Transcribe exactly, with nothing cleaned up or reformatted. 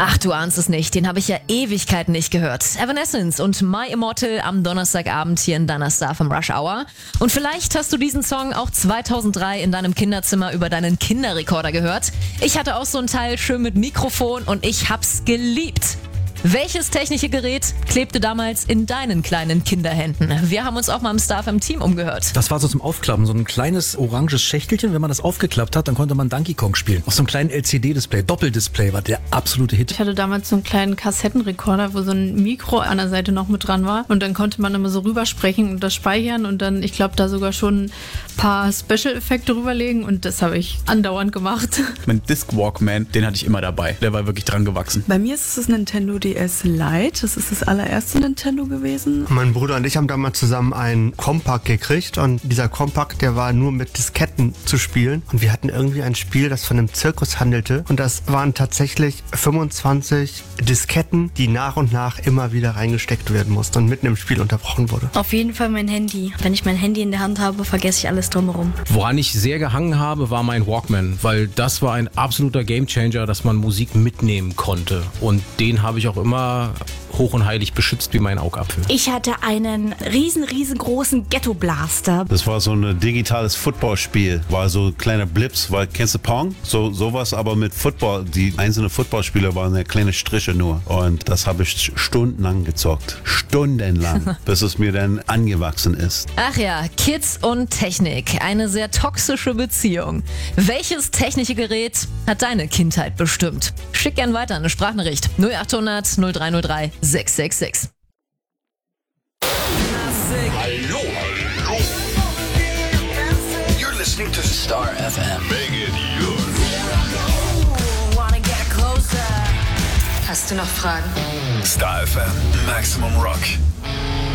Ach, du ahnst es nicht, den habe ich ja Ewigkeiten nicht gehört. Evanescence und My Immortal am Donnerstagabend hier in deiner Star vom Rush Hour. Und vielleicht hast du diesen Song auch zweitausenddrei in deinem Kinderzimmer über deinen Kinderrekorder gehört. Ich hatte auch so ein Teil schön mit Mikrofon und ich hab's geliebt. Welches technische Gerät klebte damals in deinen kleinen Kinderhänden? Wir haben uns auch mal im Star F M Team umgehört. Das war so zum Aufklappen, so ein kleines oranges Schächtelchen. Wenn man das aufgeklappt hat, dann konnte man Donkey Kong spielen. Auf so einem kleinen L C D-Display, Doppeldisplay war der absolute Hit. Ich hatte damals so einen kleinen Kassettenrekorder, wo so ein Mikro an der Seite noch mit dran war. Und dann konnte man immer so rübersprechen und das speichern und dann, ich glaube, da sogar schon ein paar Special-Effekte rüberlegen und das habe ich andauernd gemacht. Mein Disc Walkman, den hatte ich immer dabei. Der war wirklich dran gewachsen. Bei mir ist es das Nintendo D S Lite. Das ist das allererste Nintendo gewesen. Mein Bruder und ich haben damals zusammen einen Compact gekriegt und dieser Compact, der war nur mit Disketten zu spielen und wir hatten irgendwie ein Spiel, das von einem Zirkus handelte und das waren tatsächlich fünfundzwanzig Disketten, die nach und nach immer wieder reingesteckt werden mussten und mitten im Spiel unterbrochen wurde. Auf jeden Fall mein Handy. Wenn ich mein Handy in der Hand habe, vergesse ich alles drumherum. Woran ich sehr gehangen habe, war mein Walkman, weil das war ein absoluter Gamechanger, dass man Musik mitnehmen konnte und den habe ich auch immer hoch und heilig beschützt wie mein Augapfel. Ich hatte einen riesen, riesengroßen Ghetto-Blaster. Das war so ein digitales Footballspiel. War so kleine Blips, weil kennst du Pong? So sowas, aber mit Football. Die einzelnen Footballspieler waren ja kleine Striche nur. Und das habe ich stundenlang gezockt. Stundenlang, bis es mir dann angewachsen ist. Ach ja, Kids und Technik. Eine sehr toxische Beziehung. Welches technische Gerät hat deine Kindheit bestimmt? Schick gern weiter eine Sprachnachricht. null achthundert null drei null drei sechs sechs sechs. Hallo, hallo. You're listening to Star F M. Make it yours. Hast du noch Fragen? Star F M, Maximum Rock.